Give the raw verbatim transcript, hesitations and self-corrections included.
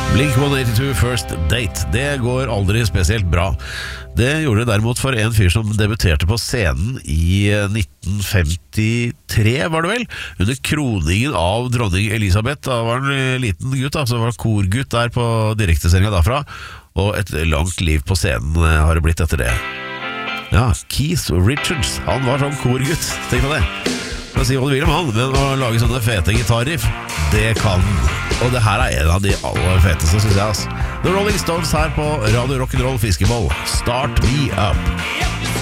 Blink one eighty-two First Date. Det går aldri spesielt bra. Det gjorde det derimot for en fyr som debuterte på scenen i nitten femtitre, var det vel, under kroningen av dronning Elisabeth. Da var han en liten gutt, da, så var det korgutt der på direktesendinga derfra. Og et langt liv på scenen har det blitt etter det. Ja, Keith Richards, han var sånn korgutt. Tenk på det. Man sier hva du vil om han, men å lage sånne fete gitarriff, det kan. Og det her er en av de aller feteste, synes jeg, ass. The Rolling Stones her på Radio Rock'n'Roll Fiskeball. Start me up.